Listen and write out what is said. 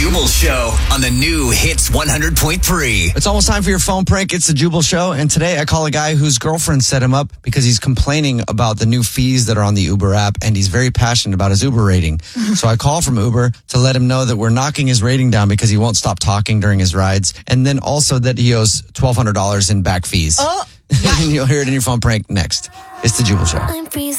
Jubal Show on the new Hits 100.3. It's almost time for your phone prank. It's the Jubal Show. And today I call a guy whose girlfriend set him up because he's complaining about the new fees that are on the Uber app. And he's very passionate about his Uber rating. So I call from Uber to let him know that we're knocking his rating down because he won't stop talking during his rides. And then also that he owes $1,200 in back fees. Oh, And you'll hear it in your phone prank next. It's the Jubal Show. I'm freezing.